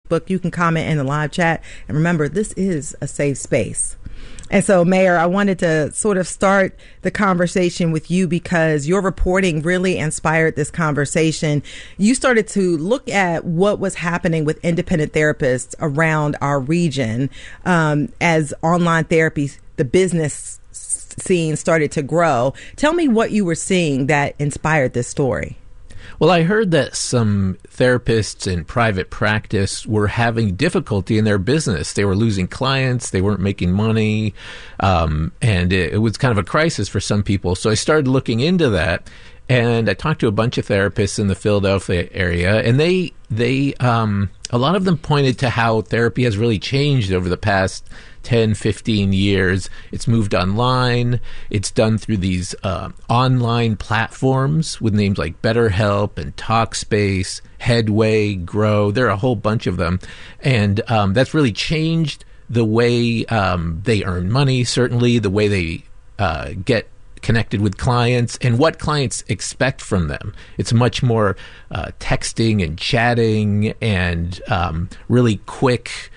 Facebook. You can comment in the live chat. And remember, this is a safe space. And so, Mayor, I wanted to sort of start the conversation with you because your reporting really inspired this conversation. You started to look at what was happening with independent therapists around our region as online therapy, the business scene started to grow. Tell me what you were seeing that inspired this story. Well, I heard that some therapists in private practice were having difficulty in their business. They were losing clients, they weren't making money, and it was kind of a crisis for some people. So I started looking into that, and I talked to a bunch of therapists in the Philadelphia area, and they a lot of them pointed to how therapy has really changed over the past 10, 15 years. It's moved online. It's done through these online platforms with names like BetterHelp and Talkspace, Headway, Grow. There are a whole bunch of them. And that's really changed the way they earn money, certainly the way they get connected with clients and what clients expect from them. It's much more texting and chatting and really quick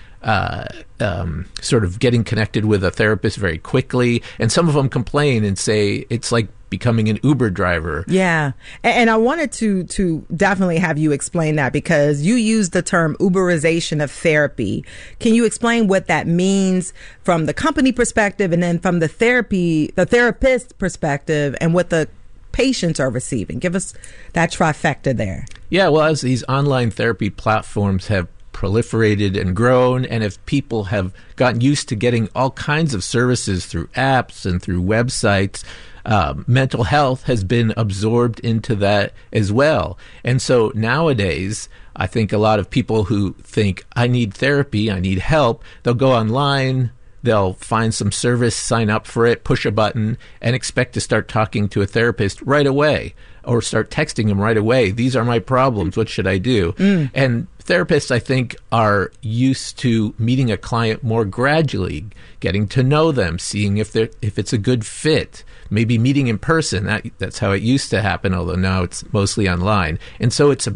sort of getting connected with a therapist very quickly. And some of them complain and say it's like becoming an Uber driver. Yeah. And I wanted to definitely have you explain that because you used the term Uberization of therapy. Can you explain what that means from the company perspective and then from the therapist perspective and what the patients are receiving? Give us that trifecta there. Yeah, well, as these online therapy platforms have proliferated and grown, and if people have gotten used to getting all kinds of services through apps and through websites, mental health has been absorbed into that as well. And so nowadays, I think a lot of people who think, I need therapy, I need help, they'll go online, they'll find some service, sign up for it, push a button, and expect to start talking to a therapist right away or start texting them right away. These are my problems. What should I do? And therapists, I think, are used to meeting a client more gradually, getting to know them, seeing if it's a good fit, maybe meeting in person. That's how it used to happen, although now it's mostly online. And so it's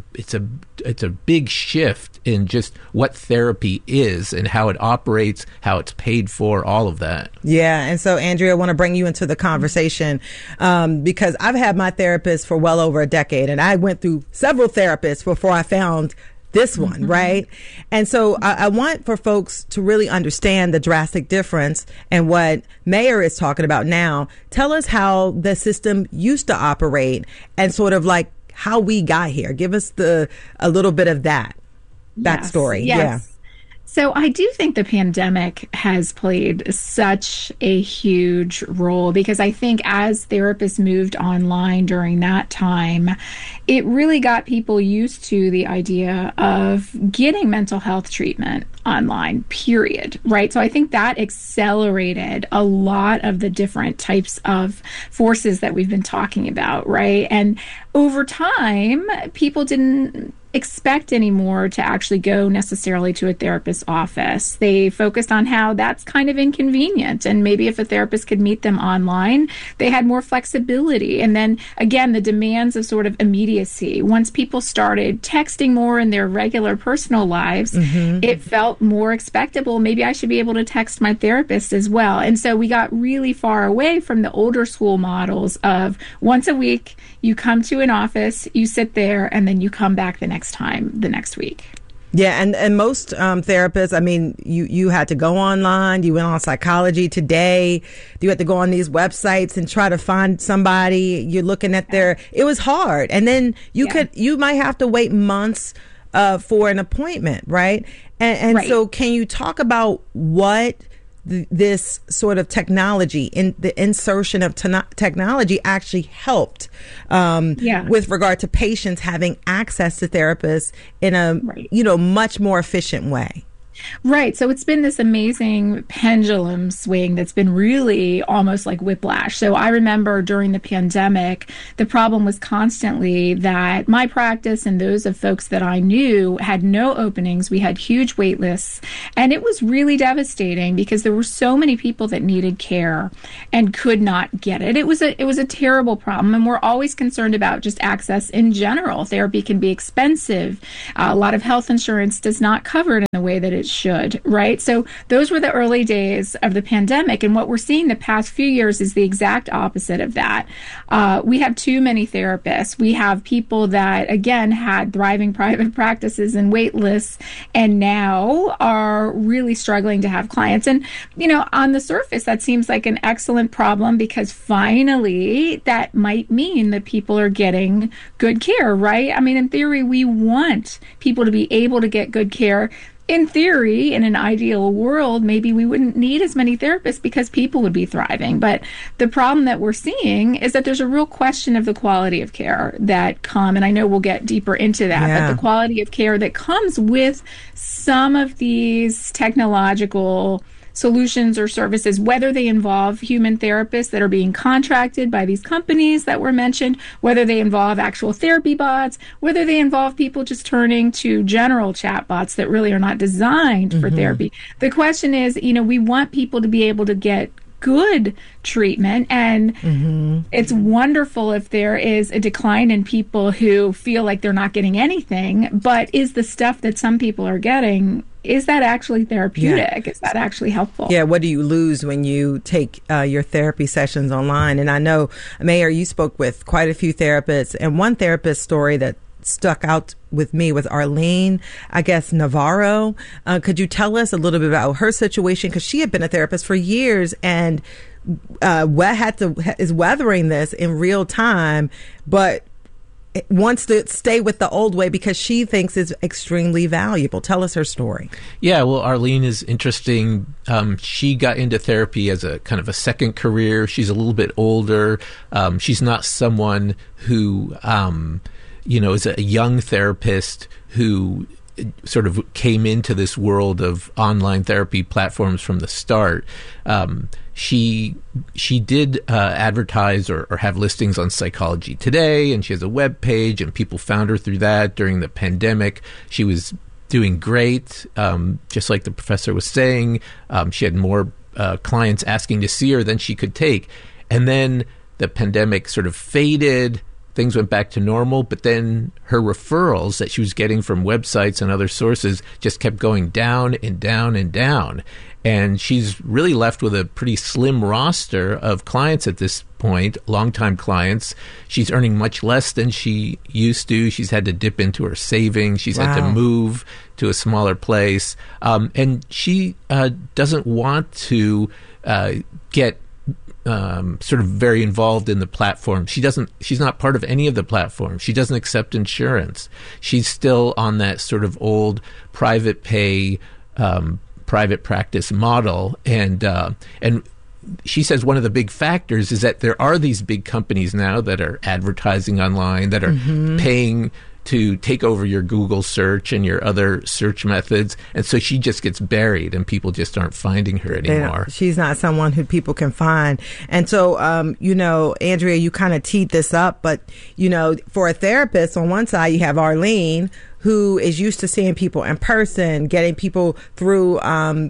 a big shift in just what therapy is and how it operates, how it's paid for, all of that. Yeah. And so, Andrea, I want to bring you into the conversation because I've had my therapist for well over a decade, and I went through several therapists before I found this one, right? And so I want for folks to really understand the drastic difference and what Mayor is talking about now. Tell us how the system used to operate and sort of like how we got here. Give us a little bit of that story. Yes. Yeah. So I do think the pandemic has played such a huge role because I think as therapists moved online during that time, it really got people used to the idea of getting mental health treatment online, period, right? So I think that accelerated a lot of the different types of forces that we've been talking about, right? And over time, people didn't expect anymore to actually go necessarily to a therapist's office. They focused on how that's kind of inconvenient. And maybe if a therapist could meet them online, they had more flexibility. And then again, the demands of sort of immediacy. Once people started texting more in their regular personal lives, it felt more expectable. Maybe I should be able to text my therapist as well. And so we got really far away from the older school models of once a week, you come to an office, you sit there, and then you come back the next week. Yeah, and most therapists, I mean, you had to go online, you went on Psychology Today, you had to go on these websites and try to find somebody. You're looking at it was hard. And then you might have to wait months for an appointment, right? And right. So can you talk about what this sort of technology, in the insertion of technology actually helped with regard to patients having access to therapists in a much more efficient way? Right. So it's been this amazing pendulum swing that's been really almost like whiplash. So I remember during the pandemic, the problem was constantly that my practice and those of folks that I knew had no openings. We had huge wait lists, and it was really devastating because there were so many people that needed care and could not get it. It was a terrible problem, and we're always concerned about just access in general. Therapy can be expensive. A lot of health insurance does not cover it in the way that it should, right? So those were the early days of the pandemic. And what we're seeing the past few years is the exact opposite of that. We have too many therapists. We have people that, again, had thriving private practices and wait lists and now are really struggling to have clients. And, on the surface, that seems like an excellent problem because finally that might mean that people are getting good care, right? I mean, in theory, we want people to be able to get good care. In theory, in an ideal world, maybe we wouldn't need as many therapists because people would be thriving. But the problem that we're seeing is that there's a real question of the quality of care that and I know we'll get deeper into that, but the quality of care that comes with some of these technological solutions or services, whether they involve human therapists that are being contracted by these companies that were mentioned, whether they involve actual therapy bots, whether they involve people just turning to general chat bots that really are not designed for therapy. The question is, we want people to be able to get good treatment, and it's wonderful if there is a decline in people who feel like they're not getting anything, but is the stuff that some people are getting, is that actually therapeutic? Is that actually helpful? Yeah, what do you lose when you take your therapy sessions online? And I know, Mayor, you spoke with quite a few therapists, and one therapist story that stuck out with me with Arlene, I guess, Navarro. Could you tell us a little bit about her situation? Because she had been a therapist for years and is weathering this in real time, but wants to stay with the old way because she thinks it's extremely valuable. Tell us her story. Yeah, well, Arlene is interesting. She got into therapy as a kind of a second career. She's a little bit older. She's not someone who is a young therapist who sort of came into this world of online therapy platforms from the start. She did advertise or have listings on Psychology Today, and she has a web page, and people found her through that during the pandemic. She was doing great, just like the professor was saying. She had more clients asking to see her than she could take. And then the pandemic sort of faded. Things went back to normal, but then her referrals that she was getting from websites and other sources just kept going down and down and down. And she's really left with a pretty slim roster of clients at this point, longtime clients. She's earning much less than she used to. She's had to dip into her savings. She's had to move to a smaller place. And she doesn't want to get sort of very involved in the platform. She's not part of any of the platforms. She doesn't accept insurance. She's still on that sort of old private pay, private practice model. And she says one of the big factors is that there are these big companies now that are advertising online, that are paying to take over your Google search and your other search methods. And so she just gets buried and people just aren't finding her anymore. She's not someone who people can find. And so, Andrea, you kind of teed this up, but, for a therapist, on one side, you have Arlene, who is used to seeing people in person, getting people through,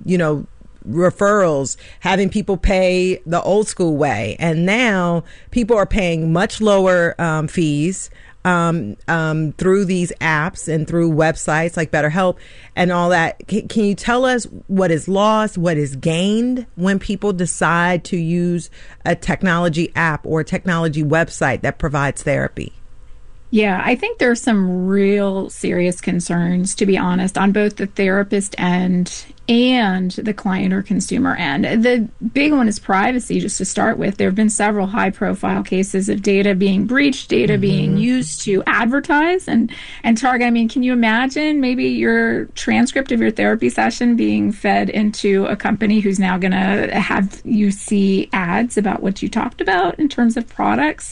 referrals, having people pay the old school way. And now people are paying much lower fees through these apps and through websites like BetterHelp and all that. Can you tell us what is lost, what is gained when people decide to use a technology app or a technology website that provides therapy? Yeah, I think there are some real serious concerns, to be honest, on both the therapist end and the client or consumer end. The big one is privacy, just to start with. There have been several high-profile cases of data being breached, data being used to advertise and target. I mean, can you imagine maybe your transcript of your therapy session being fed into a company who's now going to have you see ads about what you talked about in terms of products?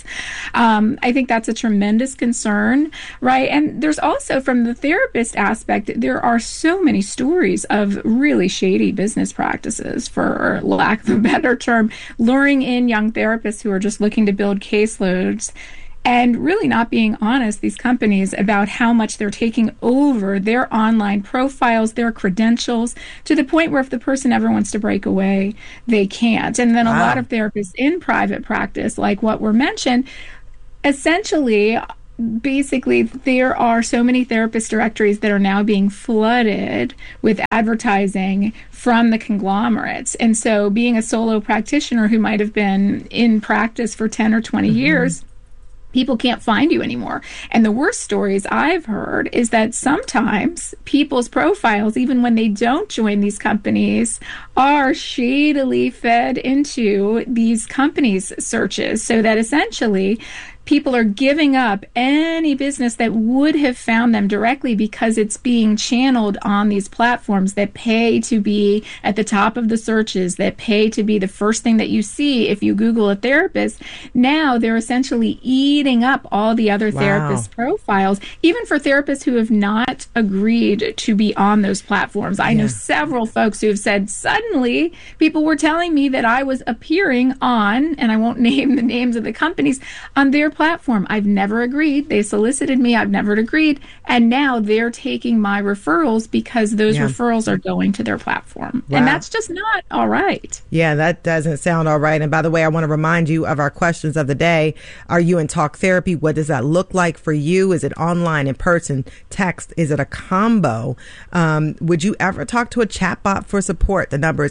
I think that's a tremendous concern, right? And there's also, from the therapist aspect, there are so many stories of really shady business practices, for lack of a better term, luring in young therapists who are just looking to build caseloads and really not being honest, these companies, about how much they're taking over their online profiles, their credentials, to the point where if the person ever wants to break away, they can't. And then a lot of therapists in private practice, like what were mentioned, essentially, basically, there are so many therapist directories that are now being flooded with advertising from the conglomerates. And so being a solo practitioner who might have been in practice for 10 or 20 years, people can't find you anymore. And the worst stories I've heard is that sometimes people's profiles, even when they don't join these companies, are shadily fed into these companies' searches, so that essentially people are giving up any business that would have found them directly because it's being channeled on these platforms that pay to be at the top of the searches, that pay to be the first thing that you see if you Google a therapist. Now they're essentially eating up all the other therapist profiles, even for therapists who have not agreed to be on those platforms. I know several folks who have said, suddenly people were telling me that I was appearing on, and I won't name the names of the companies, on their platform. I've never agreed. They solicited me. I've never agreed. And now they're taking my referrals because those referrals are going to their platform. And that's just not all right. Yeah, that doesn't sound all right. And by the way, I want to remind you of our questions of the day. Are you in talk therapy? What does that look like for you? Is it online, in person, text? Is it a combo? Would you ever talk to a chatbot for support? The number is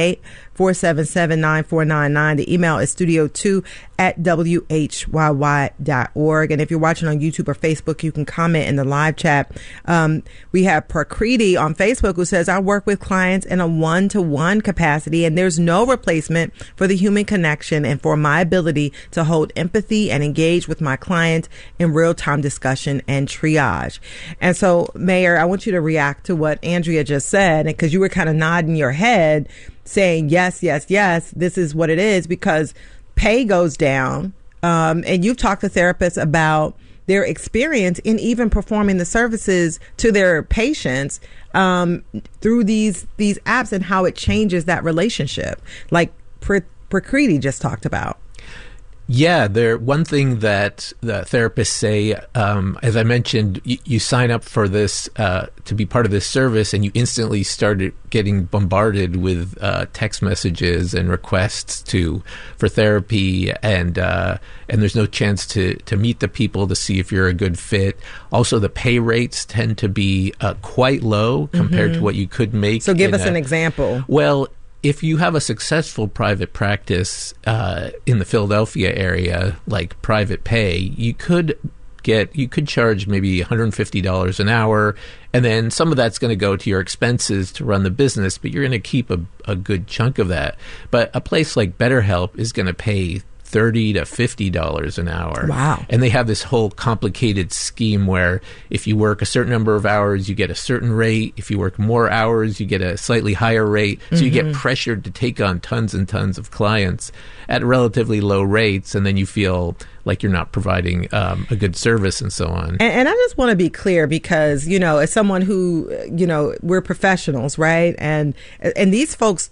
888-477-9499. The email is studio2@whyy.org. And if you're watching on YouTube or Facebook, you can comment in the live chat. We have Prakriti on Facebook who says, I work with clients in a one-to-one capacity, and there's no replacement for the human connection and for my ability to hold empathy and engage with my client in real-time discussion and triage. And so, Mayor, I want you to react to what Andrea just said, because you were kind of nodding your head saying, yes, this is what it is, because pay goes down. And you've talked to therapists about their experience in even performing the services to their patients through these apps, and how it changes that relationship, like Prakriti just talked about. Yeah, one thing that the therapists say, as I mentioned, you sign up for this to be part of this service, and you instantly started getting bombarded with text messages and requests for therapy, and there's no chance to meet the people to see if you're a good fit. Also, the pay rates tend to be quite low compared to what you could make. So give us an example. Well, if you have a successful private practice in the Philadelphia area, like private pay, you could charge maybe $150 an hour, and then some of that's going to go to your expenses to run the business, but you're going to keep a good chunk of that. But a place like BetterHelp is going to pay $30 to $50 an hour. Wow. And they have this whole complicated scheme where if you work a certain number of hours, you get a certain rate. If you work more hours, you get a slightly higher rate. So you get pressured to take on tons and tons of clients at relatively low rates, and then you feel like you're not providing a good service and so on. And I just want to be clear, because, as someone who, we're professionals, right? And these folks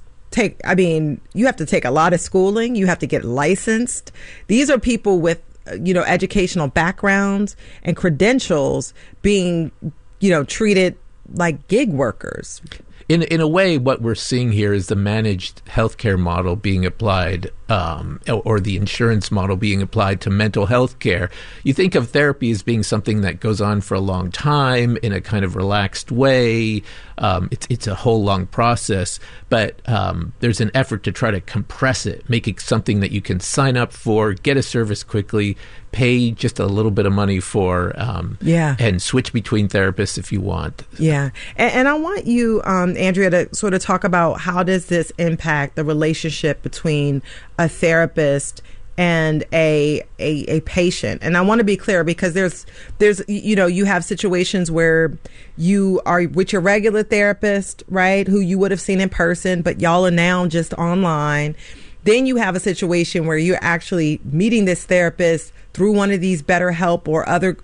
you have to take a lot of schooling. You have to get licensed. These are people with, educational backgrounds and credentials being, treated like gig workers. In a way, what we're seeing here is the managed healthcare model being applied, or the insurance model being applied to mental health care. You think of therapy as being something that goes on for a long time in a kind of relaxed way. It's a whole long process, but there's an effort to try to compress it, make it something that you can sign up for, get a service quickly, pay just a little bit of money for, and switch between therapists if you want. Yeah. And I want you, Andrea, to sort of talk about how does this impact the relationship between a therapist and a patient. And I want to be clear because there's you have situations where you are with your regular therapist, right, who you would have seen in person, but y'all are now just online. Then you have a situation where you're actually meeting this therapist through one of these BetterHelp or other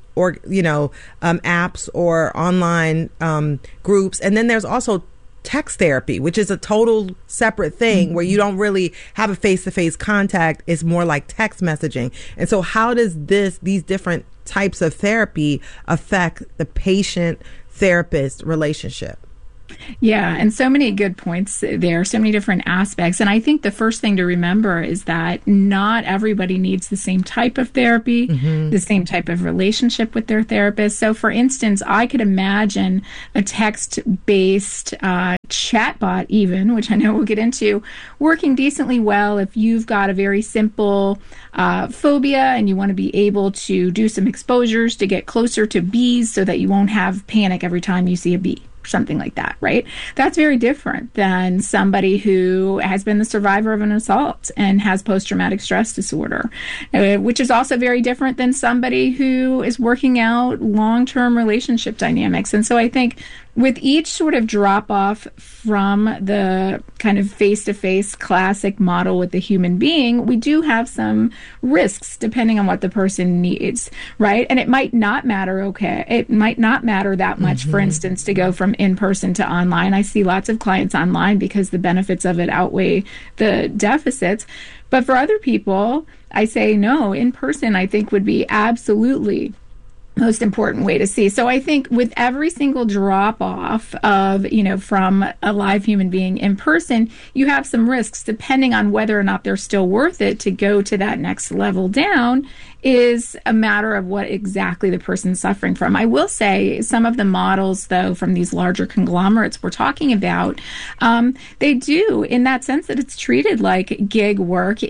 apps or online groups. And then there's also text therapy, which is a total separate thing where you don't really have a face-to-face contact. It's more like text messaging. And so how does these different types of therapy affect the patient-therapist relationship? Yeah, and so many good points there, so many different aspects. And I think the first thing to remember is that not everybody needs the same type of therapy, the same type of relationship with their therapist. So, for instance, I could imagine a text-based chatbot even, which I know we'll get into, working decently well if you've got a very simple phobia and you want to be able to do some exposures to get closer to bees so that you won't have panic every time you see a bee. Something like that, right? That's very different than somebody who has been the survivor of an assault and has post-traumatic stress disorder, which is also very different than somebody who is working out long-term relationship dynamics. And so I think with each sort of drop off from the kind of face-to-face classic model with the human being, we do have some risks depending on what the person needs, right? And it might not matter, it might not matter that much, for instance, to go from in-person to online. I see lots of clients online because the benefits of it outweigh the deficits. But for other people, I say no, in person I think would be absolutely most important way to see. So I think with every single drop off of, from a live human being in person, you have some risks depending on whether or not they're still worth it to go to that next level down. Is a matter of what exactly the person's suffering from. I will say some of the models, though, from these larger conglomerates we're talking about, they do, in that sense that it's treated like gig work,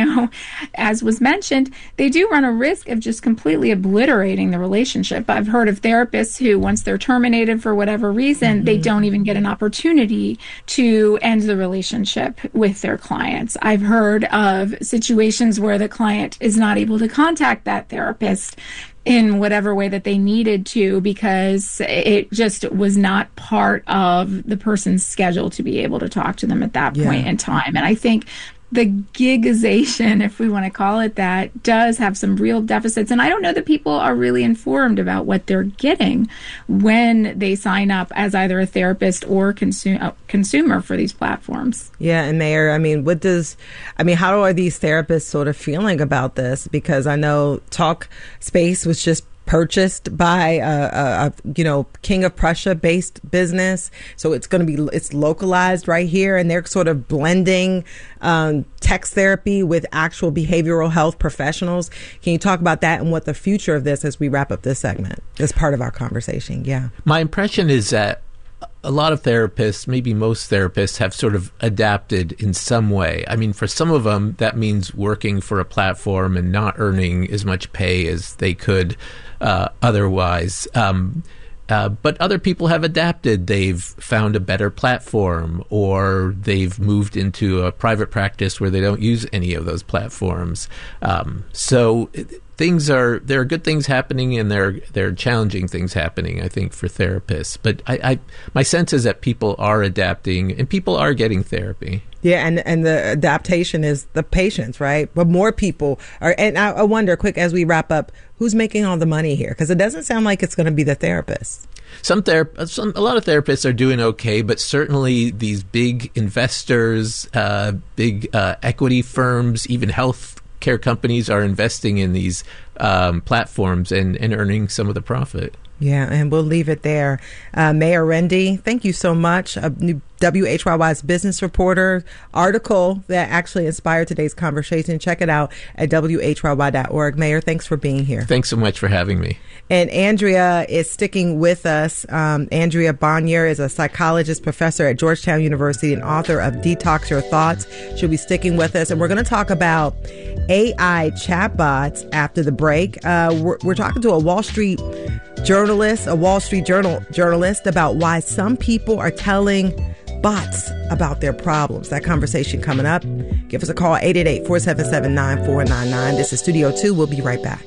as was mentioned, they do run a risk of just completely obliterating the relationship. I've heard of therapists who, once they're terminated for whatever reason, they don't even get an opportunity to end the relationship with their clients. I've heard of situations where the client is not able to contact that therapist in whatever way that they needed to because it just was not part of the person's schedule to be able to talk to them at that point in time. And I think the gigization, if we want to call it that, does have some real deficits. And I don't know that people are really informed about what they're getting when they sign up as either a therapist or consumer for these platforms. Yeah, and Mayor, how are these therapists sort of feeling about this? Because I know Talkspace was just purchased by a King of Prussia based business, so it's localized right here, and they're sort of blending text therapy with actual behavioral health professionals. Can you talk about that and what the future of this as we wrap up this segment as part of our conversation? Yeah, my impression is that a lot of therapists, maybe most therapists, have sort of adapted in some way. I mean, for some of them, that means working for a platform and not earning as much pay as they could otherwise. But other people have adapted. They've found a better platform, or they've moved into a private practice where they don't use any of those platforms. So there are good things happening, and there are challenging things happening, I think, for therapists. But my sense is that people are adapting and people are getting therapy. Yeah, and the adaptation is the patients, right? But more people are, and I wonder, quick, as we wrap up, who's making all the money here? Because it doesn't sound like it's going to be the therapists. A lot of therapists are doing okay, but certainly these big investors, big equity firms, even health care companies are investing in these platforms and earning some of the profit. Yeah, and we'll leave it there. Mayor Rendy, thank you so much. WHYY's business reporter article that actually inspired today's conversation. Check it out at WHYY.org. Mayor, thanks for being here. Thanks so much for having me. And Andrea is sticking with us. Andrea Bonnier is a psychologist, professor at Georgetown University, and author of Detox Your Thoughts. She'll be sticking with us. And we're going to talk about AI chatbots after the break. We're talking to a Wall Street Journal journalist about why some people are telling bots about their problems. That conversation coming up. Give us a call, 888-477-9499. This is Studio 2. We'll be right back.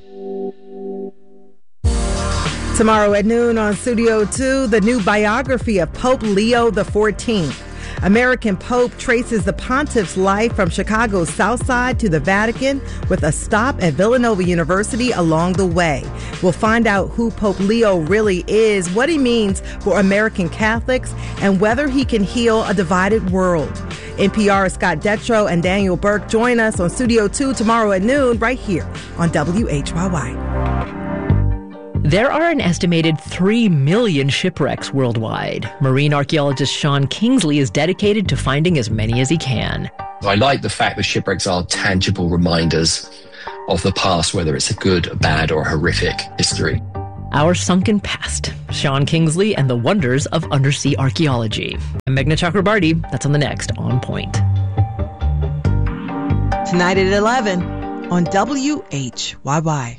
Tomorrow at noon on Studio 2, the new biography of Pope Leo XIV. American Pope traces the pontiff's life from Chicago's South Side to the Vatican with a stop at Villanova University along the way. We'll find out who Pope Leo really is, what he means for American Catholics, and whether he can heal a divided world. NPR's Scott Detrow and Daniel Burke join us on Studio 2 tomorrow at noon right here on WHYY. There are an estimated 3 million shipwrecks worldwide. Marine archaeologist Sean Kingsley is dedicated to finding as many as he can. I like the fact that shipwrecks are tangible reminders of the past, whether it's a good, a bad, or horrific history. Our Sunken Past, Sean Kingsley and the Wonders of Undersea Archaeology. I'm Meghna Chakrabarti. That's on the next On Point. Tonight at 11 on WHYY.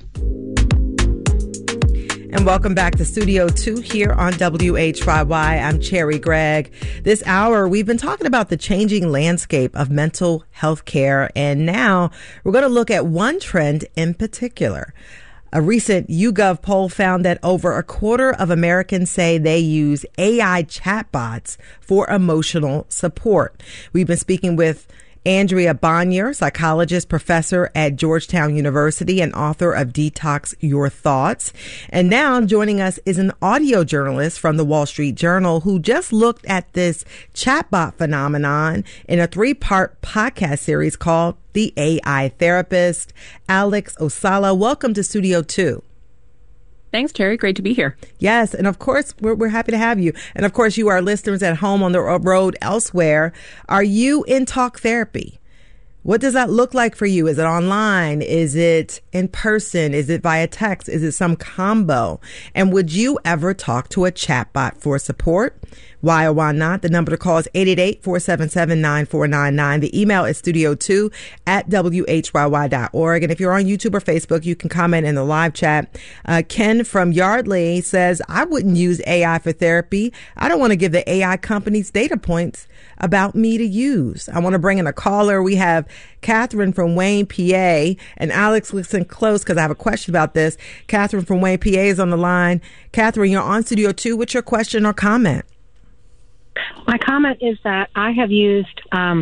And welcome back to Studio 2 here on WHYY. I'm Cherry Gregg. This hour, we've been talking about the changing landscape of mental health care. And now we're going to look at one trend in particular. A recent YouGov poll found that over a quarter of Americans say they use AI chatbots for emotional support. We've been speaking with Andrea Bonier, psychologist, professor at Georgetown University and author of Detox Your Thoughts. And now joining us is an audio journalist from the Wall Street Journal who just looked at this chatbot phenomenon in a 3-part podcast series called The AI Therapist. Alex Osala, welcome to Studio 2. Thanks, Terry. Great to be here. Yes. And of course, we're happy to have you. And of course, you are listeners at home on the road elsewhere. Are you in talk therapy? What does that look like for you? Is it online? Is it in person? Is it via text? Is it some combo? And would you ever talk to a chatbot for support? Why or why not? The number to call is 888-477-9499. The email is studio2@whyy.org. And if you're on YouTube or Facebook, you can comment in the live chat. Ken from Yardley says, I wouldn't use AI for therapy. I don't want to give the AI companies data points about me to use. I want to bring in a caller. We have Catherine from Wayne, PA. And Alex, listen close because I have a question about this. Catherine from Wayne, PA is on the line. Catherine, you're on Studio 2. What's your question or comment? My comment is that I have used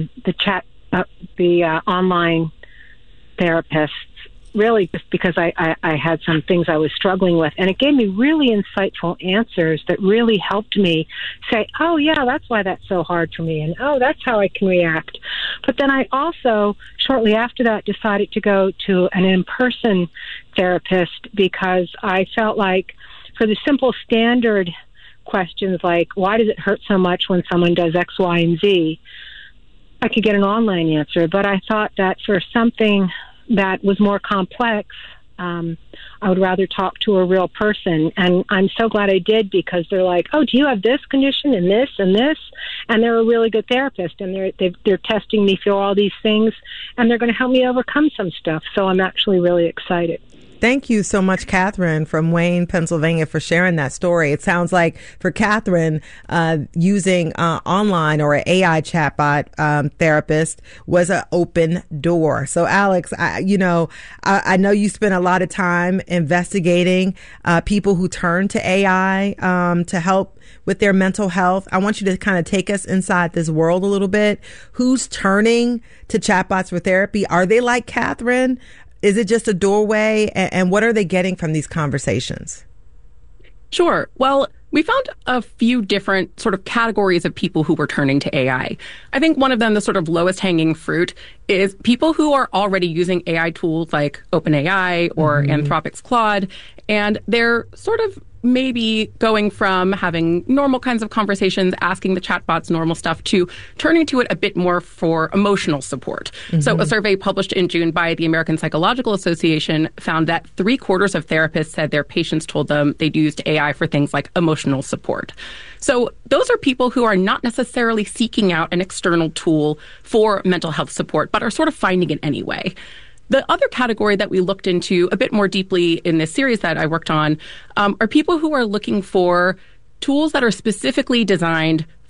the online therapists really just because I had some things I was struggling with, and it gave me really insightful answers that really helped me say, oh, yeah, that's why that's so hard for me, and oh, that's how I can react. But then I also, shortly after that, decided to go to an in-person therapist because I felt like for the simple standard questions like, why does it hurt so much when someone does X, Y, and Z? I could get an online answer, but I thought that for something that was more complex, I would rather talk to a real person. And I'm so glad I did because they're like, oh, do you have this condition and this and this? And they're a really good therapist, and they're testing me through all these things, and they're going to help me overcome some stuff. So I'm actually really excited. Thank you so much, Catherine from Wayne, Pennsylvania, for sharing that story. It sounds like for Catherine, using online or an AI chatbot therapist was an open door. So, Alex, I know you spent a lot of time investigating people who turn to AI to help with their mental health. I want you to kind of take us inside this world a little bit. Who's turning to chatbots for therapy? Are they like Catherine? Is it just a doorway? And what are they getting from these conversations? Sure. Well, we found a few different sort of categories of people who were turning to AI. I think one of them, the sort of lowest hanging fruit, is people who are already using AI tools like OpenAI or Anthropic's Claude, and they're sort of maybe going from having normal kinds of conversations, asking the chatbots normal stuff, to turning to it a bit more for emotional support. So a survey published in June by the American Psychological Association found that 3/4 of therapists said their patients told them they'd used AI for things like emotional support. So those are people who are not necessarily seeking out an external tool for mental health support, but are sort of finding it anyway. The other category that we looked into a bit more deeply in this series that I worked on are people who are looking for tools that are specifically designed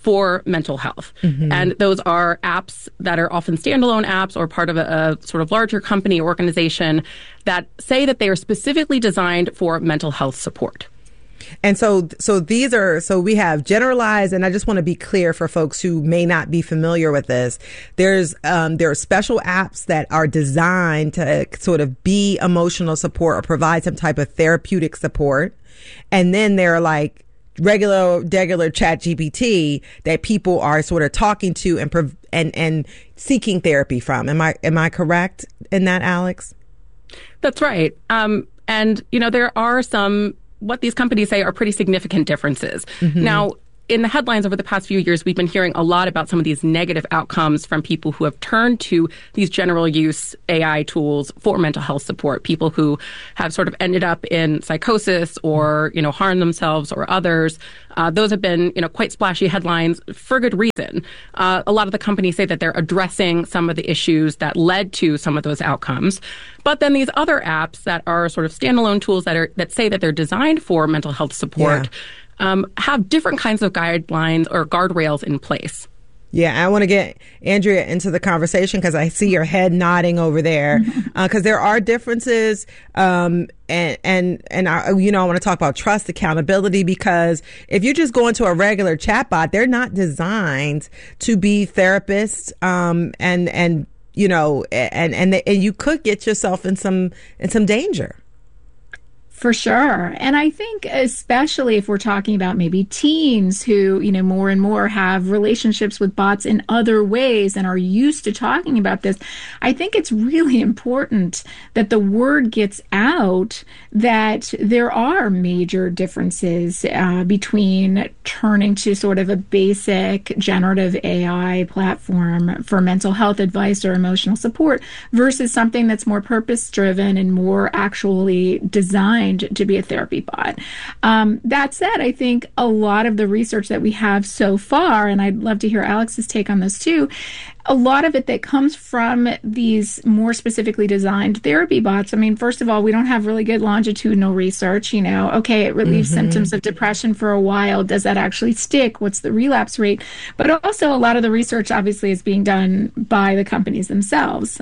for mental health. And those are apps that are often standalone apps or part of a sort of larger company or organization that say that they are specifically designed for mental health support. And so we have generalized, and I just want to be clear for folks who may not be familiar with this. There are special apps that are designed to sort of be emotional support or provide some type of therapeutic support. And then there are like regular ChatGPT that people are sort of talking to and seeking therapy from. Am I correct in that, Alex? That's right. And there are some, what these companies say are pretty significant differences. Now, in the headlines over the past few years, we've been hearing a lot about some of these negative outcomes from people who have turned to these general use AI tools for mental health support, people who have sort of ended up in psychosis or, harmed themselves or others. Those have been, quite splashy headlines for good reason. A lot of the companies say that they're addressing some of the issues that led to some of those outcomes. But then these other apps that are sort of standalone tools that say that they're designed for mental health support have different kinds of guidelines or guardrails in place. Yeah, I want to get Andrea into the conversation because I see your head nodding over there. Because there are differences, and I want to talk about trust, accountability. Because if you just go into a regular chatbot, they're not designed to be therapists, and you could get yourself in some danger. For sure. And I think especially if we're talking about maybe teens who, more and more have relationships with bots in other ways and are used to talking about this, I think it's really important that the word gets out that there are major differences between turning to sort of a basic generative AI platform for mental health advice or emotional support versus something that's more purpose-driven and more actually designed to be a therapy bot. That said, I think a lot of the research that we have so far, and I'd love to hear Alex's take on this too, a lot of it that comes from these more specifically designed therapy bots. I mean, first of all, we don't have really good longitudinal research. Okay, it relieves symptoms of depression for a while. Does that actually stick? What's the relapse rate? But also a lot of the research obviously is being done by the companies themselves.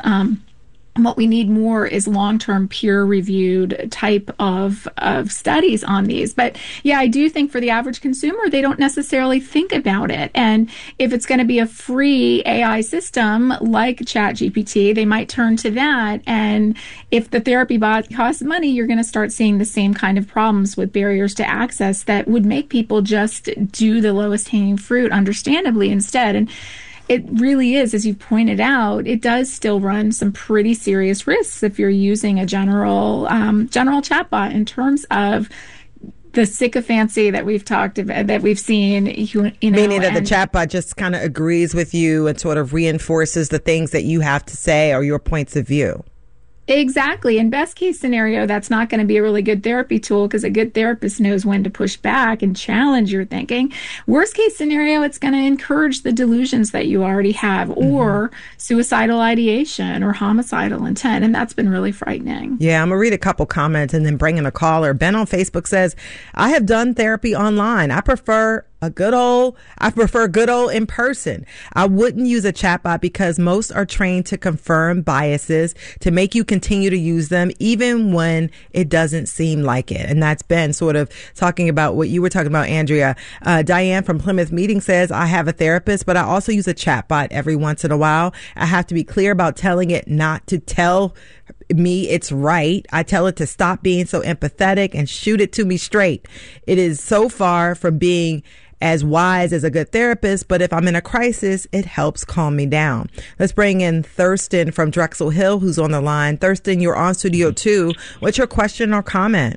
What we need more is long-term peer-reviewed type of studies on these. But yeah, I do think for the average consumer, they don't necessarily think about it. And if it's going to be a free AI system like ChatGPT, they might turn to that. And if the therapy bot costs money, you're going to start seeing the same kind of problems with barriers to access that would make people just do the lowest hanging fruit, understandably, instead. And it really is, as you pointed out, it does still run some pretty serious risks if you're using a general chatbot in terms of the sycophancy that we've talked about, that we've seen. Meaning that the chatbot just kind of agrees with you and sort of reinforces the things that you have to say or your points of view. Exactly. In best case scenario, that's not going to be a really good therapy tool because a good therapist knows when to push back and challenge your thinking. Worst case scenario, it's going to encourage the delusions that you already have or suicidal ideation or homicidal intent. And that's been really frightening. Yeah, I'm going to read a couple comments and then bring in a caller. Ben on Facebook says, I have done therapy online. I prefer good old in person. I wouldn't use a chatbot because most are trained to confirm biases, to make you continue to use them even when it doesn't seem like it. And that's Ben sort of talking about what you were talking about, Andrea. Diane from Plymouth Meeting says, I have a therapist, but I also use a chatbot every once in a while. I have to be clear about telling it not to tell me it's right. I tell it to stop being so empathetic and shoot it to me straight. It is so far from being as wise as a good therapist, but if I'm in a crisis, it helps calm me down. Let's bring in Thurston from Drexel Hill, who's on the line. Thurston, you're on Studio 2. What's your question or comment?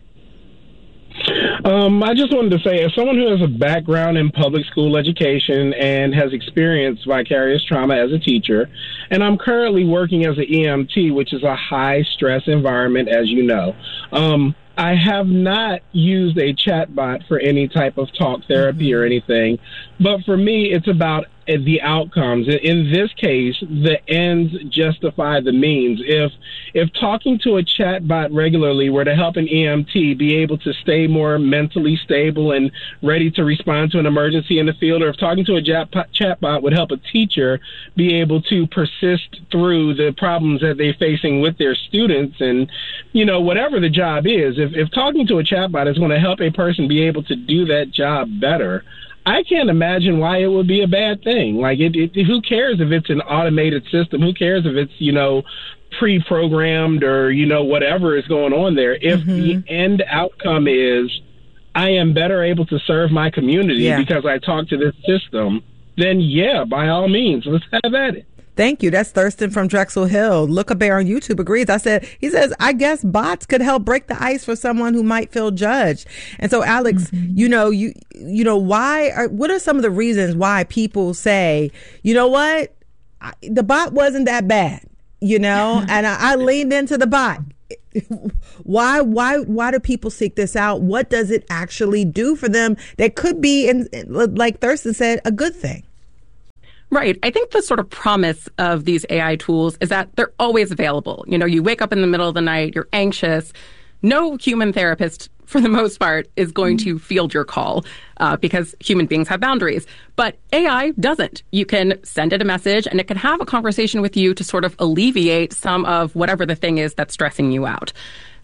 I just wanted to say, as someone who has a background in public school education and has experienced vicarious trauma as a teacher, and I'm currently working as an EMT, which is a high-stress environment, as you know, I have not used a chatbot for any type of talk therapy or anything, but for me, it's about the outcomes. In this case, the ends justify the means. If talking to a chatbot regularly were to help an EMT be able to stay more mentally stable and ready to respond to an emergency in the field, or if talking to a chatbot would help a teacher be able to persist through the problems that they're facing with their students, and whatever the job is, if talking to a chatbot is going to help a person be able to do that job better, I can't imagine why it would be a bad thing. Like, who cares if it's an automated system? Who cares if it's, pre-programmed or, whatever is going on there? If the end outcome is I am better able to serve my community because I talk to this system, then by all means, let's have at it. Thank you. That's Thurston from Drexel Hill. Look a Bear on YouTube agrees. He says, I guess bots could help break the ice for someone who might feel judged. And so, Alex, what are some of the reasons why people say, what, the bot wasn't that bad, and I leaned into the bot. Why do people seek this out? What does it actually do for them that could be, like Thurston said, a good thing? Right. I think the sort of promise of these AI tools is that they're always available. You wake up in the middle of the night, you're anxious. No human therapist, for the most part, is going to field your call because human beings have boundaries. But AI doesn't. You can send it a message and it can have a conversation with you to sort of alleviate some of whatever the thing is that's stressing you out.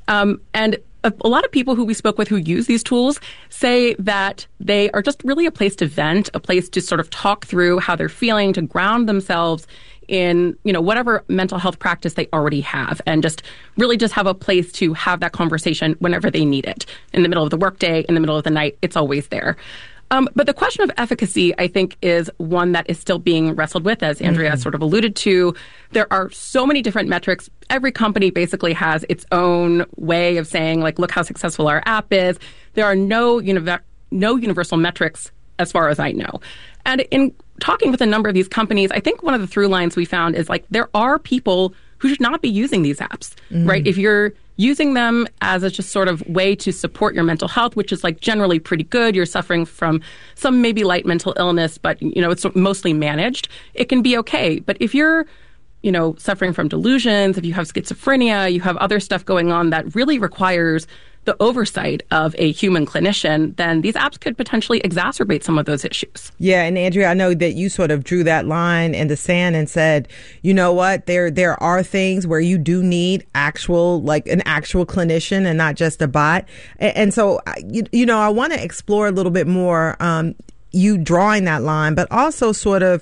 And a lot of people who we spoke with who use these tools say that they are just really a place to vent, a place to sort of talk through how they're feeling, to ground themselves in, whatever mental health practice they already have, and just really just have a place to have that conversation whenever they need it. In the middle of the workday, in the middle of the night, it's always there. But the question of efficacy, I think, is one that is still being wrestled with, as Andrea sort of alluded to. There are so many different metrics. Every company basically has its own way of saying, like, look how successful our app is. There are no universal metrics as far as I know. And in talking with a number of these companies, I think one of the through lines we found is, like, there are people who should not be using these apps, right? If you're using them as a just sort of way to support your mental health, which is like generally pretty good. You're suffering from some maybe light mental illness, but, it's mostly managed. It can be okay. But if you're, suffering from delusions, if you have schizophrenia, you have other stuff going on that really requires the oversight of a human clinician, then these apps could potentially exacerbate some of those issues. Yeah, and Andrea, I know that you sort of drew that line in the sand and said, you know what, there are things where you do need an actual clinician and not just a bot. And so, I want to explore a little bit more you drawing that line, but also sort of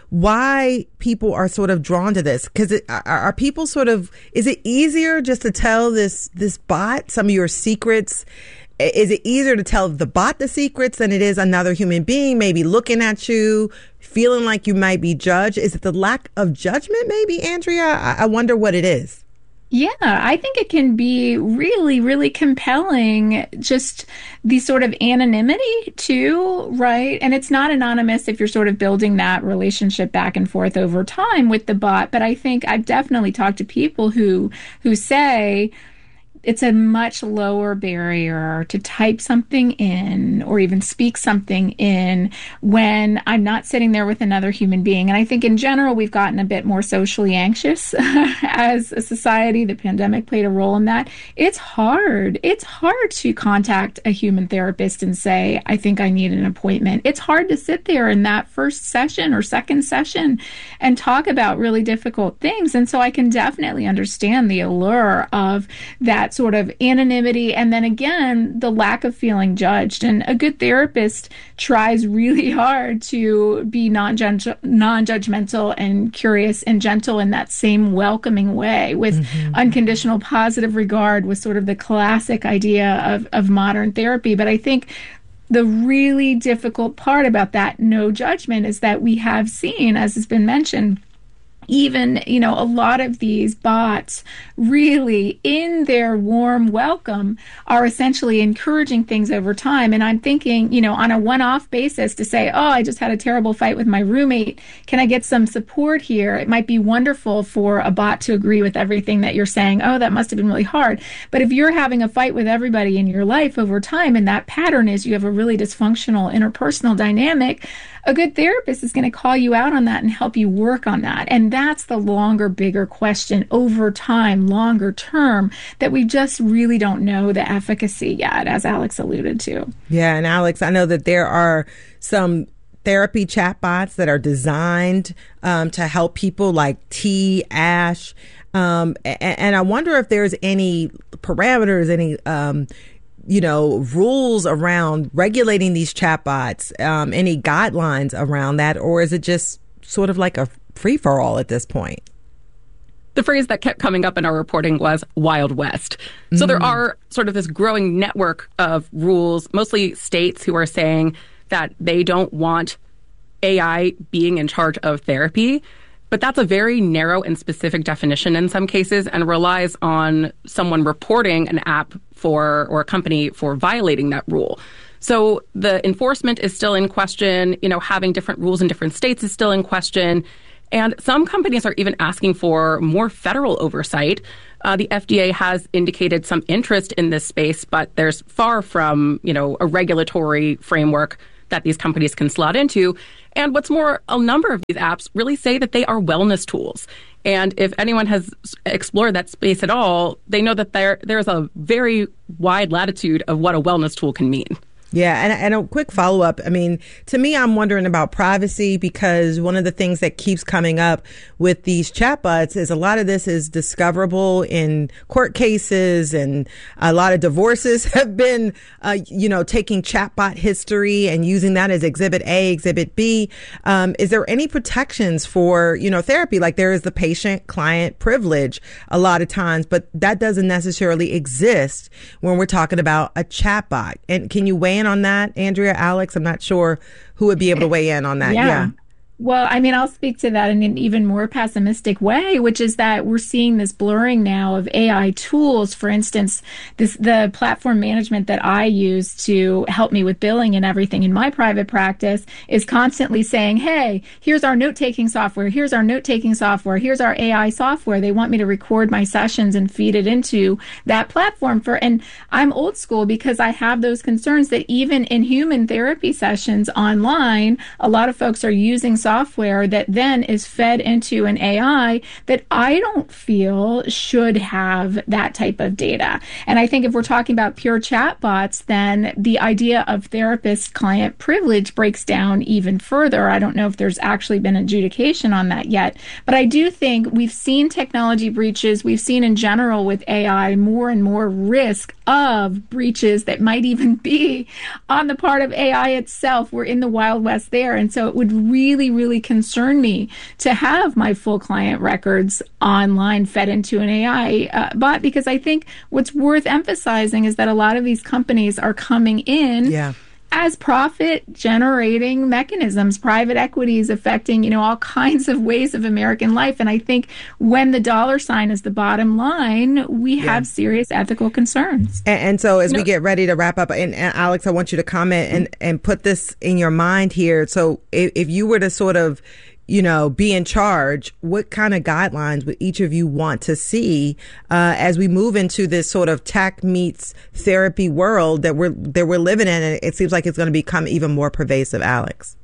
why people are sort of drawn to this. Because are people is it easier just to tell this bot some of your secrets? Is it easier to tell the bot the secrets than it is another human being maybe looking at you, feeling like you might be judged? Is it the lack of judgment maybe, Andrea? I wonder what it is. Yeah, I think it can be really, really compelling, just the sort of anonymity too, right? And it's not anonymous if you're sort of building that relationship back and forth over time with the bot. But I think I've definitely talked to people who say it's a much lower barrier to type something in or even speak something in when I'm not sitting there with another human being. And I think in general, we've gotten a bit more socially anxious as a society. The pandemic played a role in that. It's hard. It's hard to contact a human therapist and say, I think I need an appointment. It's hard to sit there in that first session or second session and talk about really difficult things. And so I can definitely understand the allure of that sort of anonymity, and then again, the lack of feeling judged. And a good therapist tries really hard to be non-judgmental and curious and gentle in that same welcoming way, with unconditional positive regard, was sort of the classic idea of modern therapy. But I think the really difficult part about that no judgment is that we have seen, as has been mentioned, even, a lot of these bots really in their warm welcome are essentially encouraging things over time. And I'm thinking, on a one-off basis to say, oh, I just had a terrible fight with my roommate. Can I get some support here? It might be wonderful for a bot to agree with everything that you're saying. Oh, that must have been really hard. But if you're having a fight with everybody in your life over time, and that pattern is you have a really dysfunctional interpersonal dynamic, a good therapist is going to call you out on that and help you work on that. And that's the longer, bigger question over time, longer term, that we just really don't know the efficacy yet, as Alex alluded to. Yeah. And Alex, I know that there are some therapy chatbots that are designed to help people, like T-Ash. And I wonder if there's any parameters, any rules around regulating these chatbots, any guidelines around that, or is it just sort of like a free-for-all at this point? The phrase that kept coming up in our reporting was Wild West. So there are sort of this growing network of rules, mostly states who are saying that they don't want AI being in charge of therapy. But that's a very narrow and specific definition in some cases and relies on someone reporting an app or a company for violating that rule. So the enforcement is still in question. Having different rules in different states is still in question. And some companies are even asking for more federal oversight. The FDA has indicated some interest in this space, but there's far from, a regulatory framework that these companies can slot into. And what's more, a number of these apps really say that they are wellness tools. And if anyone has explored that space at all, they know that there's a very wide latitude of what a wellness tool can mean. Yeah. And a quick follow up. I mean, to me, I'm wondering about privacy, because one of the things that keeps coming up with these chatbots is a lot of this is discoverable in court cases, and a lot of divorces have been, taking chatbot history and using that as exhibit A, exhibit B. Is there any protections for, therapy? Like there is the patient client privilege a lot of times, but that doesn't necessarily exist when we're talking about a chatbot. And can you weigh in on that, Andrea, Alex? I'm not sure who would be able to weigh in on that. Yeah. Well, I mean, I'll speak to that in an even more pessimistic way, which is that we're seeing this blurring now of AI tools. For instance, the platform management that I use to help me with billing and everything in my private practice is constantly saying, hey, here's our note-taking software, here's our note-taking software, here's our AI software. They want me to record my sessions and feed it into that platform. And I'm old school because I have those concerns that even in human therapy sessions online, a lot of folks are using software that then is fed into an AI that I don't feel should have that type of data. And I think if we're talking about pure chatbots, then the idea of therapist-client privilege breaks down even further. I don't know if there's actually been adjudication on that yet, but I do think we've seen technology breaches. We've seen in general with AI more and more risk of breaches that might even be on the part of AI itself. We're in the Wild West there. And so it would really concern me to have my full client records online fed into an AI bot, because I think what's worth emphasizing is that a lot of these companies are coming in as profit-generating mechanisms, private equities affecting, all kinds of ways of American life. And I think when the dollar sign is the bottom line, we have serious ethical concerns. And so as we get ready to wrap up, and Alex, I want you to comment and put this in your mind here. So if you were to sort of, be in charge, what kind of guidelines would each of you want to see as we move into this sort of tech meets therapy world that we're living in? And it seems like it's going to become even more pervasive. Alex?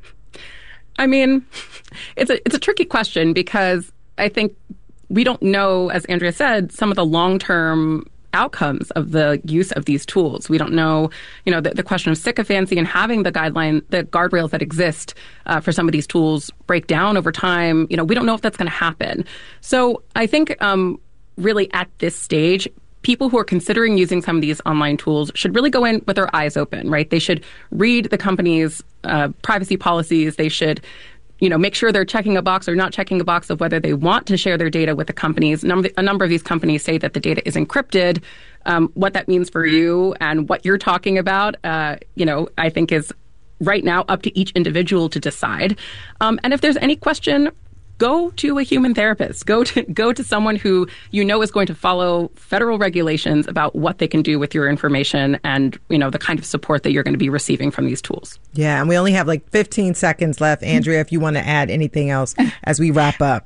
I mean, it's a tricky question, because I think we don't know, as Andrea said, some of the long-term outcomes of the use of these tools. We don't know, the question of sycophancy and having the guardrails that exist for some of these tools break down over time. We don't know if that's going to happen. So I think really at this stage, people who are considering using some of these online tools should really go in with their eyes open, right? They should read the company's privacy policies. They should make sure they're checking a box or not checking a box of whether they want to share their data with the companies. A number of these companies say that the data is encrypted. What that means for you and what you're talking about, I think is right now up to each individual to decide. And if there's any question, go to a human therapist. Go to someone who is going to follow federal regulations about what they can do with your information and, the kind of support that you're going to be receiving from these tools. Yeah, and we only have like 15 seconds left. Andrea, if you want to add anything else as we wrap up.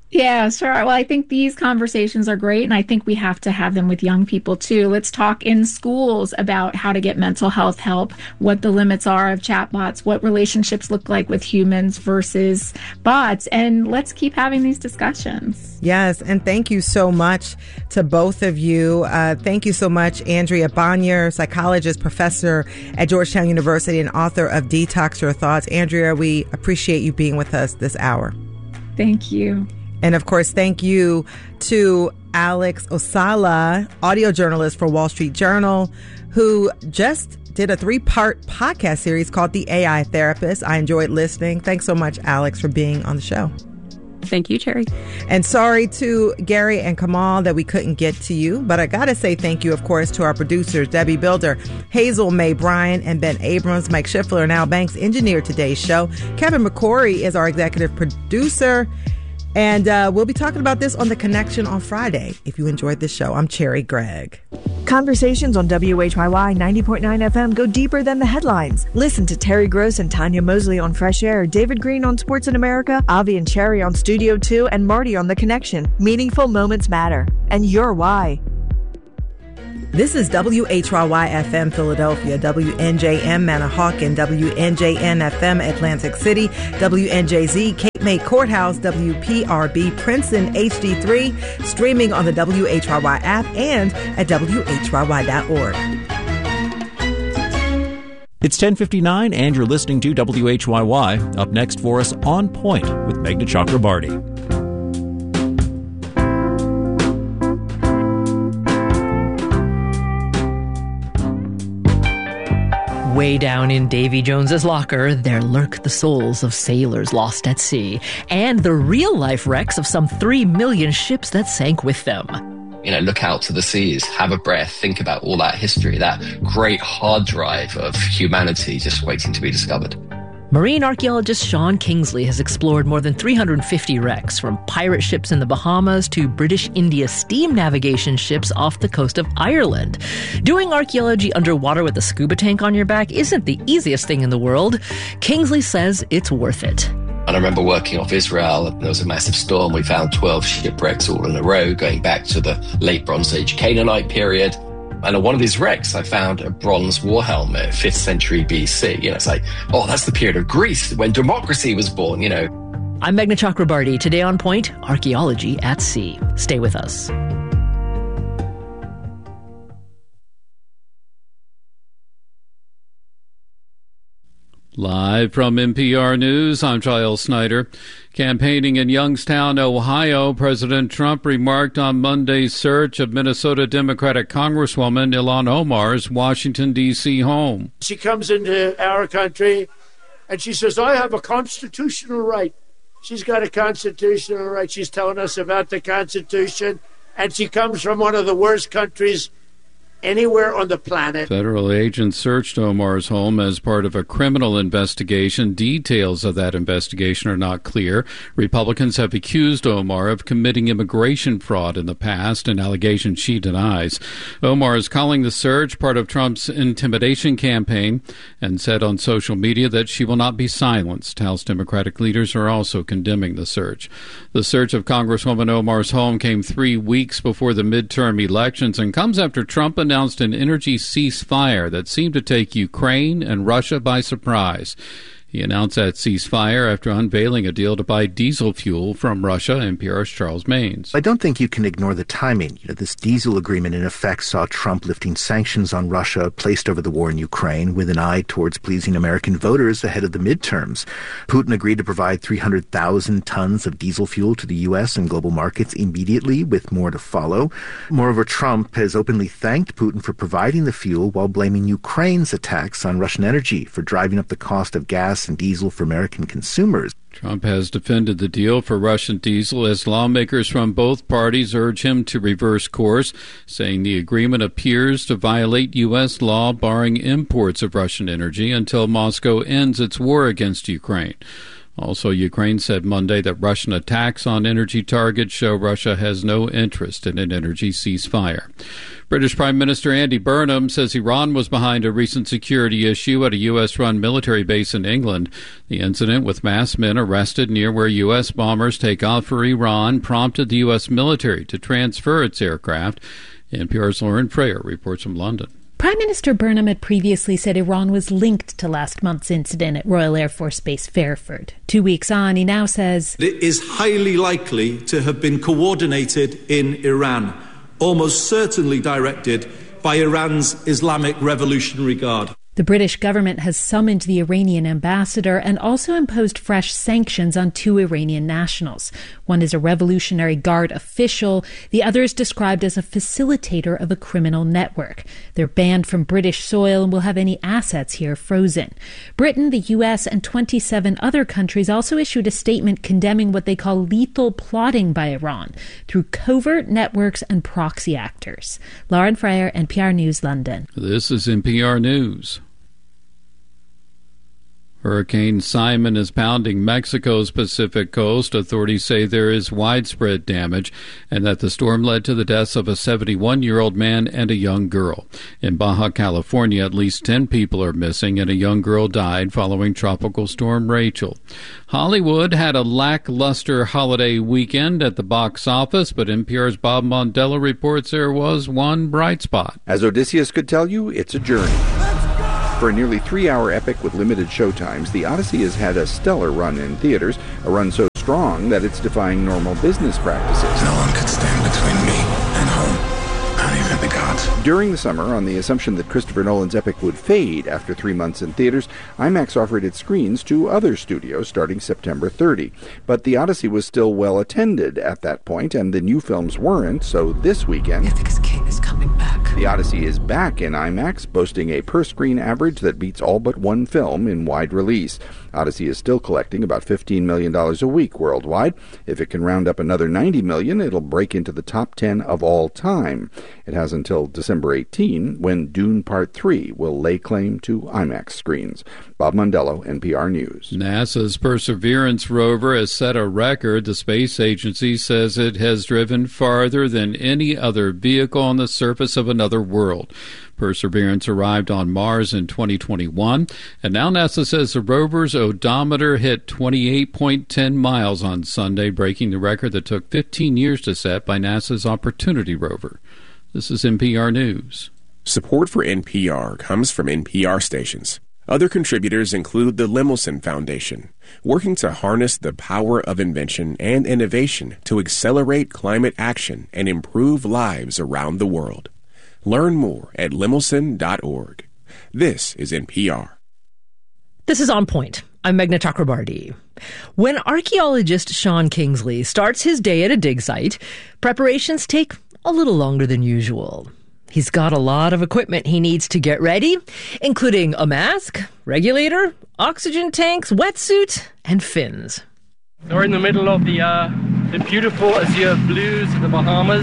Yeah, sure. Well, I think these conversations are great, and I think we have to have them with young people too. Let's talk in schools about how to get mental health help, what the limits are of chatbots, what relationships look like with humans versus bots, and let's keep having these discussions. Yes, and thank you so much to both of you. Thank you so much, Andrea Bonier, psychologist, professor at Georgetown University, and author of Detox Your Thoughts. Andrea, we appreciate you being with us this hour. Thank you. And of course, thank you to Alex Osala, audio journalist for Wall Street Journal, who just did a 3-part podcast series called The AI Therapist. I enjoyed listening. Thanks so much, Alex, for being on the show. Thank you, Cherry. And sorry to Gary and Kamal that we couldn't get to you, but I got to say thank you, of course, to our producers, Debbie Builder, Hazel May Bryan, and Ben Abrams. Mike Schiffler and Al Banks engineered today's show. Kevin McCory is our executive producer. And we'll be talking about this on The Connection on Friday. If you enjoyed this show, I'm Cherry Gregg. Conversations on WHYY 90.9 FM go deeper than the headlines. Listen to Terry Gross and Tanya Mosley on Fresh Air, David Green on Sports in America, Avi and Cherry on Studio 2, and Marty on The Connection. Meaningful moments matter. And you're why. This is WHYY-FM Philadelphia, WNJM Manahawkin, WNJN-FM Atlantic City, WNJZ Cape May Courthouse, WPRB Princeton HD3, streaming on the WHYY app and at WHYY.org. It's 10:59 and you're listening to WHYY. Up next for us, On Point with Meghna Chakrabarty. Way down in Davy Jones's locker, there lurk the souls of sailors lost at sea and the real-life wrecks of some 3 million ships that sank with them. You know, look out to the seas, have a breath, think about all that history, that great hard drive of humanity just waiting to be discovered. Marine archaeologist Sean Kingsley has explored more than 350 wrecks, from pirate ships in the Bahamas to British India steam navigation ships off the coast of Ireland. Doing archaeology underwater with a scuba tank on your back isn't the easiest thing in the world. Kingsley says it's worth it. And I remember working off Israel, and there was a massive storm. We found 12 shipwrecks all in a row, going back to the late Bronze Age Canaanite period. And on one of these wrecks, I found a bronze war helmet, 5th century BC. You know, it's like, oh, that's the period of Greece when democracy was born, you know. I'm Meghna Chakrabarty. Today on Point, archaeology at sea. Stay with us. Live from NPR News, I'm Giles Snyder. Campaigning in Youngstown, Ohio, President Trump remarked on Monday's search of Minnesota Democratic Congresswoman Ilhan Omar's Washington, D.C. home. She comes into our country and she says, I have a constitutional right. She's got a constitutional right. She's telling us about the Constitution, and she comes from one of the worst countries anywhere on the planet. Federal agents searched Omar's home as part of a criminal investigation. Details of that investigation are not clear. Republicans have accused Omar of committing immigration fraud in the past, an allegation she denies. Omar is calling the search part of Trump's intimidation campaign and said on social media that she will not be silenced. House Democratic leaders are also condemning the search. The search of Congresswoman Omar's home came 3 weeks before the midterm elections and comes after Trump announced an energy ceasefire that seemed to take Ukraine and Russia by surprise. He announced that ceasefire after unveiling a deal to buy diesel fuel from Russia. NPR's Charles Maynes. I don't think you can ignore the timing. This diesel agreement in effect saw Trump lifting sanctions on Russia placed over the war in Ukraine with an eye towards pleasing American voters ahead of the midterms. Putin agreed to provide 300,000 tons of diesel fuel to the U.S. and global markets immediately, with more to follow. Moreover, Trump has openly thanked Putin for providing the fuel while blaming Ukraine's attacks on Russian energy for driving up the cost of gas and diesel for American consumers. Trump has defended the deal for Russian diesel as lawmakers from both parties urge him to reverse course, saying the agreement appears to violate U.S. law barring imports of Russian energy until Moscow ends its war against Ukraine. Also, Ukraine said Monday that Russian attacks on energy targets show Russia has no interest in an energy ceasefire. British Prime Minister Andy Burnham says Iran was behind a recent security issue at a U.S.-run military base in England. The incident with masked men arrested near where U.S. bombers take off for Iran prompted the U.S. military to transfer its aircraft. NPR's Lauren Freyer reports from London. Prime Minister Burnham had previously said Iran was linked to last month's incident at Royal Air Force Base Fairford. 2 weeks on, he now says it is highly likely to have been coordinated in Iran, almost certainly directed by Iran's Islamic Revolutionary Guard. The British government has summoned the Iranian ambassador and also imposed fresh sanctions on 2 Iranian nationals. One is a Revolutionary Guard official. The other is described as a facilitator of a criminal network. They're banned from British soil and will have any assets here frozen. Britain, the U.S., and 27 other countries also issued a statement condemning what they call lethal plotting by Iran through covert networks and proxy actors. Lauren Freyer, NPR News, London. This is NPR News. Hurricane Simon is pounding Mexico's Pacific coast. Authorities say there is widespread damage and that the storm led to the deaths of a 71-year-old man and a young girl. In Baja California, at least 10 people are missing and a young girl died following Tropical Storm Rachel. Hollywood had a lackluster holiday weekend at the box office, but NPR's Bob Mondello reports there was one bright spot. As Odysseus could tell you, it's a journey. For a nearly 3-hour epic with limited showtimes, The Odyssey has had a stellar run in theaters, a run so strong that it's defying normal business practices. No one could stand between me and home, not even the gods. During the summer, on the assumption that Christopher Nolan's epic would fade after 3 months in theaters, IMAX offered its screens to other studios starting September 30. But The Odyssey was still well attended at that point, and the new films weren't, so this weekend... Ithaca's king is coming back. The Odyssey is back in IMAX, boasting a per-screen average that beats all but one film in wide release. Odyssey is still collecting about $15 million a week worldwide. If it can round up another $90 million, it'll break into the top 10 of all time. It has until December 18, when Dune Part 3 will lay claim to IMAX screens. Bob Mondello, NPR News. NASA's Perseverance rover has set a record. The space agency says it has driven farther than any other vehicle on the surface of another world. Perseverance arrived on Mars in 2021, and now NASA says the rover's odometer hit 28.10 miles on Sunday, breaking the record that took 15 years to set by NASA's Opportunity rover. This is NPR News. Support for NPR comes from NPR stations. Other contributors include the Lemelson Foundation, working to harness the power of invention and innovation to accelerate climate action and improve lives around the world. Learn more at lemelson.org. This is NPR. This is On Point. I'm Meghna Chakrabarti. When archaeologist Sean Kingsley starts his day at a dig site, preparations take a little longer than usual. He's got a lot of equipment he needs to get ready, including a mask, regulator, oxygen tanks, wetsuit, and fins. We're in the middle of the beautiful azure blues of the Bahamas.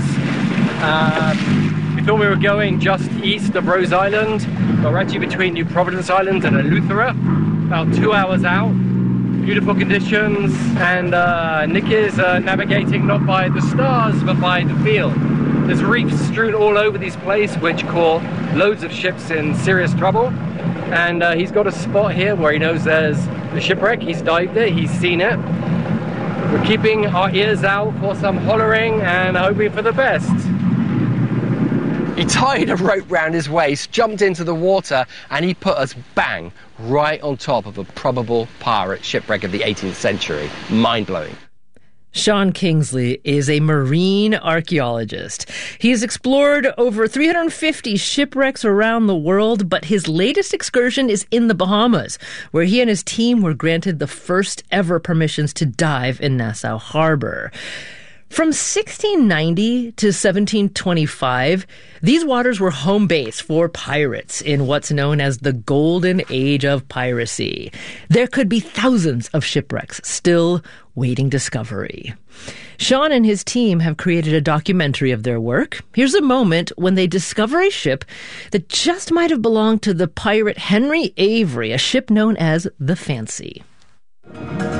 We thought we were going just east of Rose Island, but we're actually between New Providence Island and Eleuthera, about 2 hours out. Beautiful conditions, and Nick is navigating not by the stars, but by the field. There's reefs strewn all over this place, which caught loads of ships in serious trouble. And he's got a spot here where he knows there's a shipwreck. He's dived it, he's seen it. We're keeping our ears out for some hollering and hoping for the best. He tied a rope round his waist, jumped into the water, and he put us, bang, right on top of a probable pirate shipwreck of the 18th century. Mind-blowing. Sean Kingsley is a marine archaeologist. He has explored over 350 shipwrecks around the world, but his latest excursion is in the Bahamas, where he and his team were granted the first ever permissions to dive in Nassau Harbor. From 1690 to 1725, these waters were home base for pirates in what's known as the Golden Age of Piracy. There could be thousands of shipwrecks still waiting discovery. Sean and his team have created a documentary of their work. Here's a moment when they discover a ship that just might have belonged to the pirate Henry Avery, a ship known as the Fancy.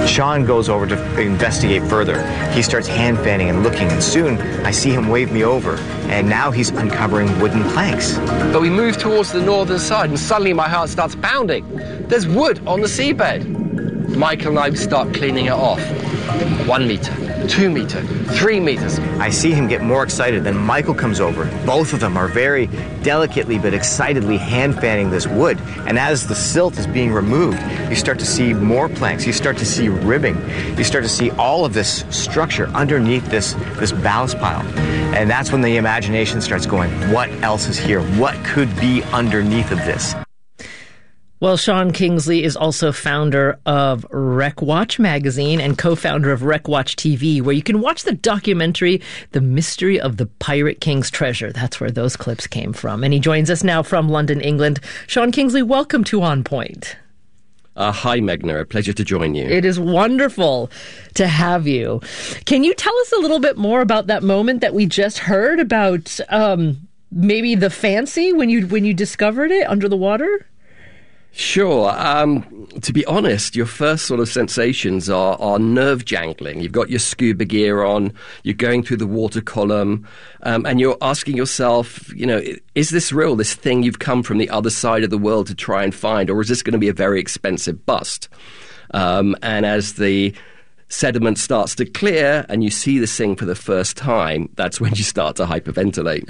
Sean goes over to investigate further. He starts hand fanning and looking, and soon I see him wave me over, and now he's uncovering wooden planks. But we move towards the northern side, and suddenly my heart starts pounding. There's wood on the seabed. Michael and I start cleaning it off. 1 meter, 2 meter, 3 meters. I see him get more excited. Then Michael comes over. Both of them are very delicately but excitedly hand fanning this wood. And as the silt is being removed, you start to see more planks. You start to see ribbing. You start to see all of this structure underneath this ballast pile. And that's when the imagination starts going, what else is here? What could be underneath of this? Well, Sean Kingsley is also founder of WreckWatch magazine and co-founder of WreckWatch TV, where you can watch the documentary, The Mystery of the Pirate King's Treasure. That's where those clips came from. And he joins us now from London, England. Sean Kingsley, welcome to On Point. Hi, Meghna. A pleasure to join you. It is wonderful to have you. Can you tell us a little bit more about that moment that we just heard about maybe the fancy when you discovered it under the water? Sure. To be honest, your first sort of sensations are nerve-jangling. You've got your scuba gear on, you're going through the water column, and you're asking yourself, is this real, this thing you've come from the other side of the world to try and find, or is this going to be a very expensive bust? And as the sediment starts to clear and you see this thing for the first time, that's when you start to hyperventilate.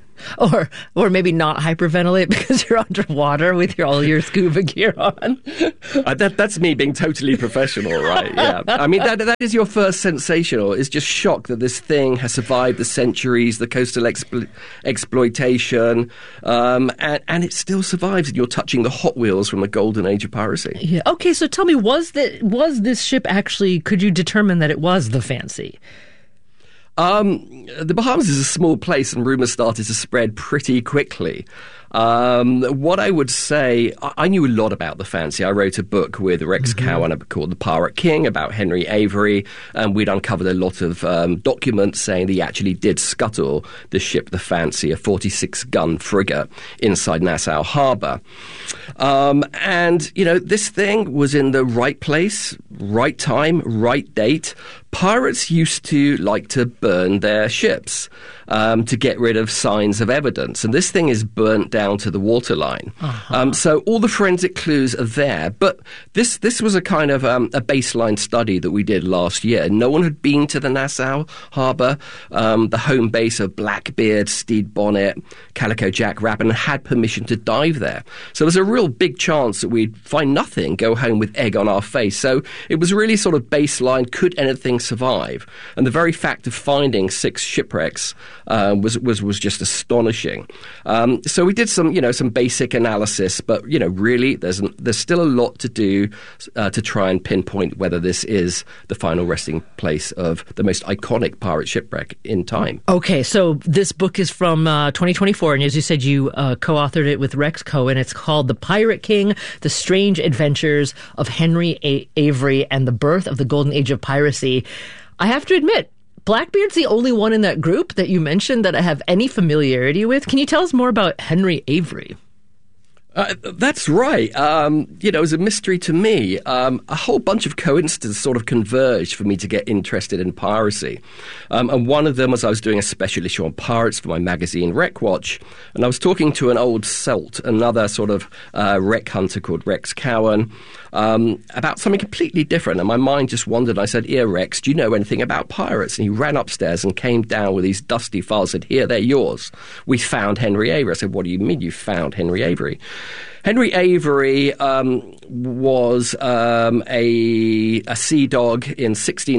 Or maybe not hyperventilate because you're underwater with all your scuba gear on. That's me being totally professional, right? Yeah. I mean, that is your first sensation, or is just shock that this thing has survived the centuries, the coastal exploitation, and it still survives, and you're touching the Hot Wheels from the golden age of piracy. Yeah. Okay, so tell me, was this ship actually, could you determine that it was the Fancy? The Bahamas is a small place, and rumors started to spread pretty quickly. What I would say, I knew a lot about the Fancy. I wrote a book with Rex Cowan called The Pirate King about Henry Avery, and we'd uncovered a lot of documents saying that he actually did scuttle the ship The Fancy, a 46-gun frigate inside Nassau Harbour. And, this thing was in the right place, right time, right date. Pirates used to like to burn their ships to get rid of signs of evidence. And this thing is burnt down to the waterline. So all the forensic clues are there. But this was a kind of a baseline study that we did last year. No one had been to the Nassau Harbour, the home base of Blackbeard, Stede Bonnet, Calico Jack Rabin, had permission to dive there. So there's a real big chance that we'd find nothing, go home with egg on our face. So it was really sort of baseline, could anything survive? And the very fact of finding 6 shipwrecks was just astonishing. So we did some basic analysis, but really there's still a lot to do to try and pinpoint whether this is the final resting place of the most iconic pirate shipwreck in time. Okay, so this book is from 2024, and as you said, you co-authored it with Rex Cowan. It's called The Pirate King: The Strange Adventures of Henry Avery and the Birth of the Golden Age of Piracy. I have to admit, Blackbeard's the only one in that group that you mentioned that I have any familiarity with. Can you tell us more about Henry Avery? That's right. It was a mystery to me. A whole bunch of coincidences sort of converged for me to get interested in piracy. And one of them was I was doing a special issue on pirates for my magazine, WreckWatch, and I was talking to an old Celt, another sort of wreck hunter called Rex Cowan, about something completely different. And my mind just wandered. I said, "Here, Rex, do you know anything about pirates?" And he ran upstairs and came down with these dusty files and said, "Here, they're yours. We found Henry Avery." I said, "What do you mean you found Henry Avery?" Henry Avery was a sea dog in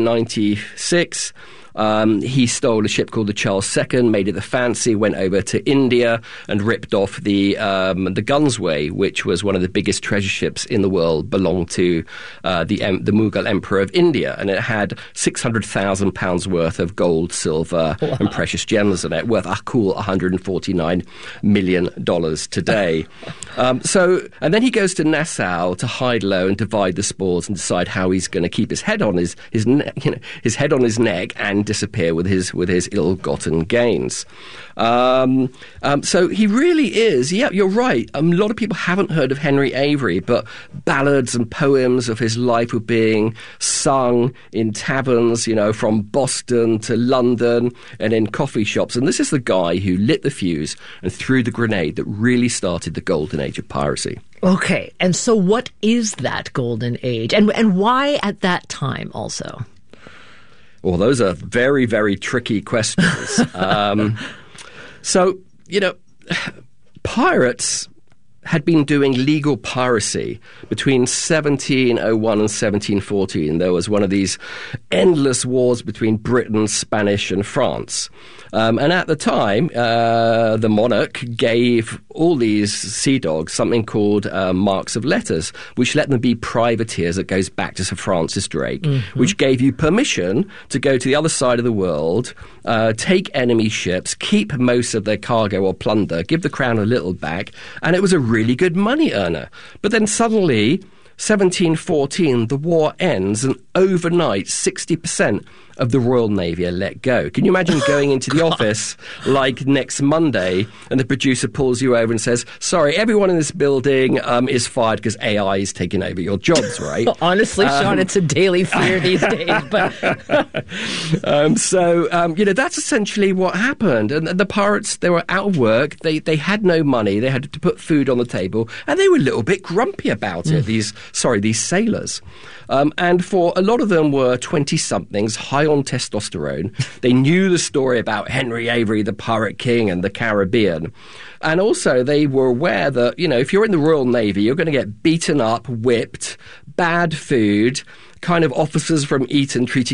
1696. He stole a ship called the Charles II, made it the Fancy, went over to India and ripped off the Gunsway, which was one of the biggest treasure ships in the world, belonged to the Mughal Emperor of India, and it had £600,000 worth of gold, silver, and precious gems in it, worth a cool $149 million today. So And then he goes to Nassau to hide low and divide the spoils and decide how he's going to keep his head on his head on his neck and disappear with his ill-gotten gains. So he really is. Yeah, you're right. A lot of people haven't heard of Henry Avery, but ballads and poems of his life were being sung in taverns, from Boston to London and in coffee shops. And this is the guy who lit the fuse and threw the grenade that really started the golden age of piracy. Okay, and so what is that golden age? And why at that time also? Well, those are very, very tricky questions. So, pirates had been doing legal piracy between 1701 and 1714. There was one of these endless wars between Britain, Spanish, and France. And at the time, the monarch gave all these sea dogs something called marks of letters, which let them be privateers. It goes back to Sir Francis Drake, which gave you permission to go to the other side of the world, take enemy ships, keep most of their cargo or plunder, give the crown a little back, and it was a really good money earner. But then suddenly, 1714, the war ends, and overnight, 60% of the Royal Navy are let go. Can you imagine going into the office like next Monday and the producer pulls you over and says, sorry, everyone in this building is fired because AI is taking over your jobs, right? Honestly, Sean, it's a daily fear these days. But that's essentially what happened. And the pirates, they were out of work. They had no money. They had to put food on the table. And they were a little bit grumpy about it, these sailors. And for a lot of them were 20-somethings, high on testosterone. They knew the story about Henry Avery, the Pirate King, and the Caribbean. And also they were aware that, if you're in the Royal Navy, you're going to get beaten up, whipped, bad food, kind of officers from Eton treating